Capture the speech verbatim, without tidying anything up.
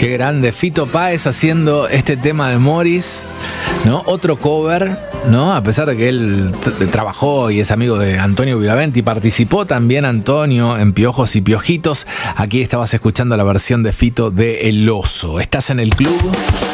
Qué grande, Fito Páez haciendo este tema de Morris, ¿no? Otro cover, ¿no? A pesar de que él t- trabajó y es amigo de Antonio Vilaventi, participó también Antonio en Piojos y Piojitos. Aquí estabas escuchando la versión de Fito de El Oso. ¿Estás en el club?